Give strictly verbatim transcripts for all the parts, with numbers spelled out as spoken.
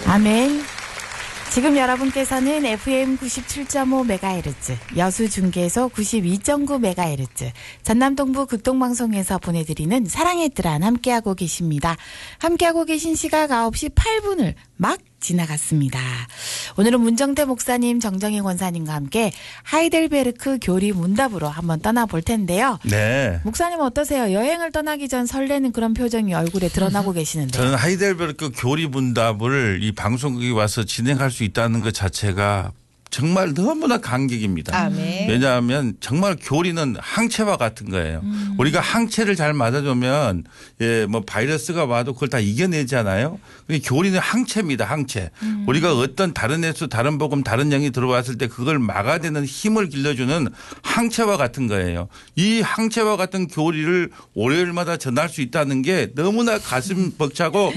아멘. 지금 여러분께서는 에프엠 구십칠 점 오 메가헤르츠, 여수중계소 구십이 점 구 메가헤르츠, 전남동부 극동방송에서 보내드리는 사랑의 뜨란 함께하고 계십니다. 함께하고 계신 시각 아홉 시 팔 분을 막 지나갔습니다. 오늘은 문정태 목사님, 정정희 권사님과 함께 하이델베르크 교리 문답으로 한번 떠나볼 텐데요. 네. 목사님 어떠세요? 여행을 떠나기 전 설레는 그런 표정이 얼굴에 드러나고 계시는데요. 저는 하이델베르크 교리 문답을 이 방송국에 와서 진행할 수 있다는 것 자체가 정말 너무나 감격입니다. 아멘. 왜냐하면 정말 교리는 항체와 같은 거예요. 음. 우리가 항체를 잘 맞아주면 예, 뭐 바이러스가 와도 그걸 다 이겨내잖아요. 교리는 항체입니다. 항체. 음. 우리가 어떤 다른 횟수, 다른 복음, 다른 영이 들어왔을 때 그걸 막아내는 힘을 길러주는 항체와 같은 거예요. 이 항체와 같은 교리를 월요일마다 전할 수 있다는 게 너무나 가슴 벅차고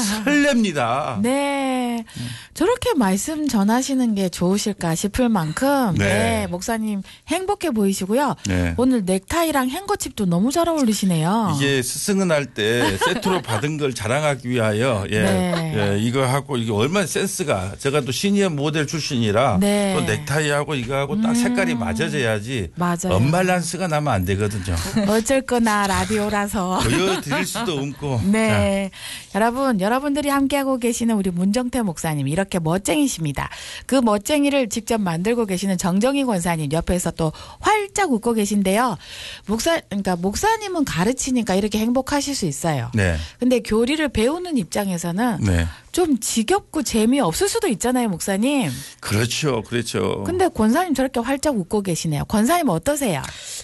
설렙니다. 네. 저렇게 말씀 전하시는 게 좋으실까 싶을 만큼 네. 네, 목사님 행복해 보이시고요. 네. 오늘 넥타이랑 행거칩도 너무 잘 어울리시네요. 이게 스승은 할 때 세트로 받은 걸 자랑하기 위하여 예, 네. 예, 이거 하고 이게 얼마나 센스가 제가 또 시니어 모델 출신이라 네. 또 넥타이하고 이거하고 딱 색깔이 음. 맞아져야지 맞아요. 언밸런스가 나면 안 되거든요. 어쩔거나 라디오라서 보여드릴 수도 없고. 네, 자. 여러분 여러분들이 함께하고 계시는 우리 문정태 목사님 이렇게 멋쟁이십니다. 그 멋쟁이를 직접 만들고 계시는 정정희 권사님 옆에서 또 활짝 웃고 계신데요. 목사, 그러니까 목사님은 가르치니까 이렇게 행복하실 수 있어요. 네. 근데 교리를 배우는 입장에서는 네. 좀 지겹고 재미없을 수도 있잖아요, 목사님. 그렇죠, 그렇죠. 근데 권사님 저렇게 활짝 웃고 계시네요. 권사님 어떠세요?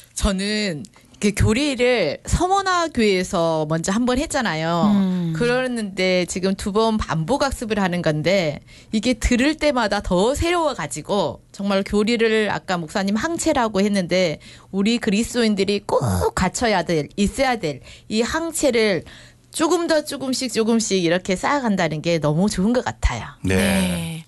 저는 그 교리를 서머나 교회에서 먼저 한 번 했잖아요. 음. 그러는데 지금 두 번 반복 학습을 하는 건데 이게 들을 때마다 더 새로워가지고 정말 교리를 아까 목사님 항체라고 했는데 우리 그리스도인들이 꼭 갖춰야 될, 있어야 될 이 항체를 조금 더 조금씩 조금씩 이렇게 쌓아간다는 게 너무 좋은 것 같아요. 네. 네.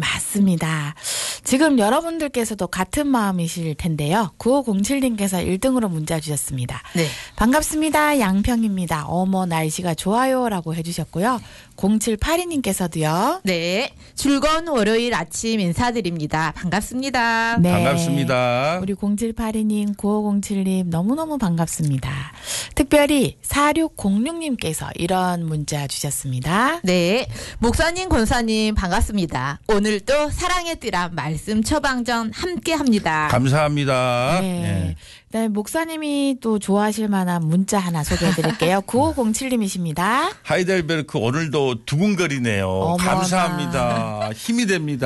맞습니다. 지금 여러분들께서도 같은 마음이실 텐데요. 구오공칠 님께서 일 등으로 문자 주셨습니다. 네. 반갑습니다. 양평입니다. 어머 날씨가 좋아요라고 해주셨고요. 공칠팔이 님께서도요. 네. 즐거운 월요일 아침 인사드립니다. 반갑습니다. 네. 반갑습니다. 우리 공칠팔이 님, 구오공칠 님 너무너무 반갑습니다. 특별히 사육공육 님께서 이런 문자 주셨습니다. 네. 목사님, 권사님 반갑습니다. 오늘도 사랑의 띠란 말씀 처방전 함께합니다. 감사합니다. 네. 네. 네, 목사님이 또 좋아하실 만한 문자 하나 소개해드릴게요. 구오공칠 님이십니다. 하이델베르크 오늘도 두근거리네요. 어머나. 감사합니다. 힘이 됩니다.